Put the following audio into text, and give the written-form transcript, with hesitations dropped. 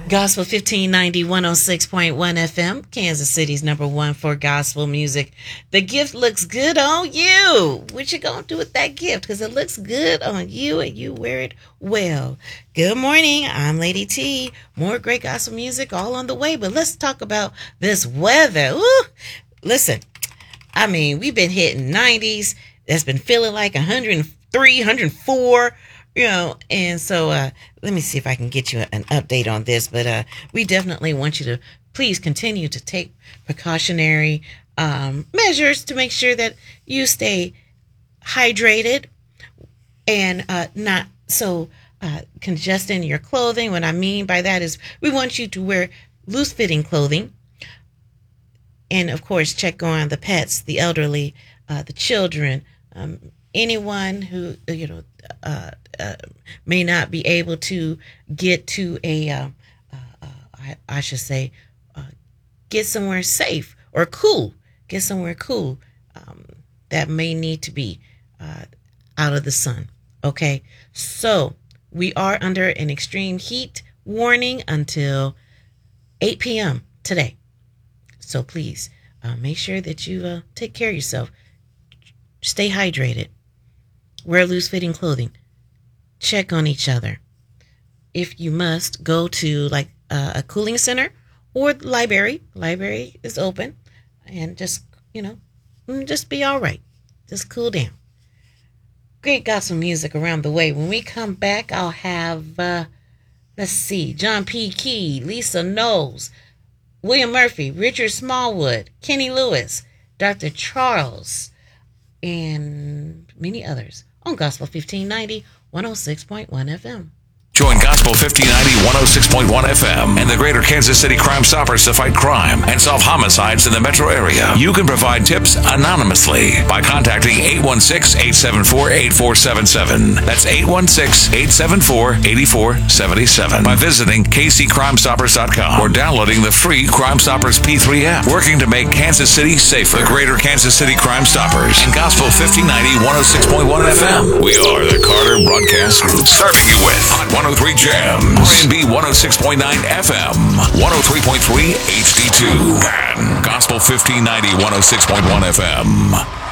Gospel 1590 106.1 FM, Kansas City's #1 for gospel music. The gift looks good on you. What you gonna do with that gift? Because it looks good on you and you wear it well. Good morning. I'm Lady T. More great gospel music all on the way, but let's talk about this weather. Ooh, listen, I mean, we've been hitting 90s. That's been feeling like 103, 104. And so let me see if I can get you an update on this. But we definitely want you to please continue to take precautionary measures to make sure that you stay hydrated and not so congesting your clothing. What I mean by that is we want you to wear loose-fitting clothing. And, of course, check on the pets, the elderly, the children, anyone who, may not be able to get to I should say, get somewhere safe or cool. Get somewhere cool that may need to be out of the sun. Okay, so we are under an extreme heat warning until 8 p.m. today. So please make sure that you take care of yourself. Stay hydrated. Wear loose-fitting clothing. Check on each other. If you must, go to like a cooling center or the library. Library is open. And just be all right. Just cool down. Great gospel music around the way. When we come back, I'll have, let's see, John P. Key, Lisa Knowles, William Murphy, Richard Smallwood, Kenny Lewis, Dr. Charles, and many others on Gospel 1590 106.1 FM. Join Gospel 1590 106.1 FM and the Greater Kansas City Crime Stoppers to fight crime and solve homicides in the metro area. You can provide tips anonymously by contacting 816-874-8477. That's 816-874-8477. By visiting kccrimestoppers.com or downloading the free Crime Stoppers P3 app. Working to make Kansas City safer. The Greater Kansas City Crime Stoppers and Gospel 1590 106.1 FM. We are the Carter Broadcast Group, serving you with Hot 103 Jams, R&B 106.9 FM, 103.3 HD2, and Gospel 1590 106.1 FM.